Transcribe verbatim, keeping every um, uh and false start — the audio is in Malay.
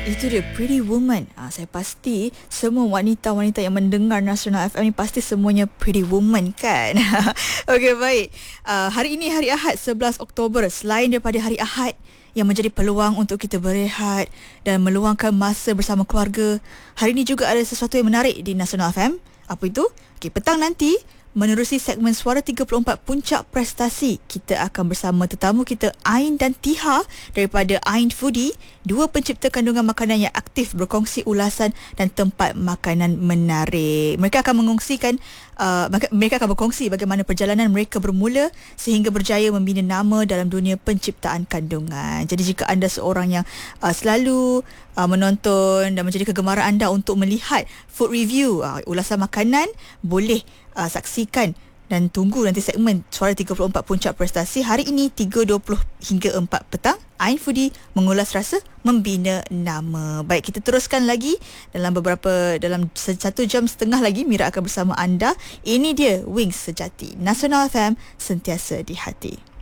Itu dia, Pretty Woman. Ah, saya pasti semua wanita-wanita yang mendengar Nasional F M ni pasti semuanya Pretty Woman kan? Okey, baik. Uh, hari ini hari Ahad sebelas Oktober. Selain daripada hari Ahad yang menjadi peluang untuk kita berehat dan meluangkan masa bersama keluarga, hari ini juga ada sesuatu yang menarik di Nasional F M. Apa itu? Okey, petang nanti menerusi segmen Suara tiga puluh empat Puncak Prestasi, kita akan bersama tetamu kita Ain dan Tiha daripada Ain Foodie, dua pencipta kandungan makanan yang aktif berkongsi ulasan dan tempat makanan menarik. Mereka akan mengongsikan uh, mereka akan berkongsi bagaimana perjalanan mereka bermula sehingga berjaya membina nama dalam dunia penciptaan kandungan. Jadi jika anda seorang yang uh, selalu uh, menonton dan menjadi kegemaran anda untuk melihat food review, uh, ulasan makanan, boleh Uh, saksikan dan tunggu nanti segmen Suara tiga puluh empat Puncak Prestasi hari ini tiga dua puluh hingga empat petang. Ain Foodie mengulas rasa, membina nama. Baik, kita teruskan lagi dalam beberapa dalam satu jam setengah lagi Mira akan bersama anda. Ini dia Wings Sejati. Nasional F M, sentiasa di hati.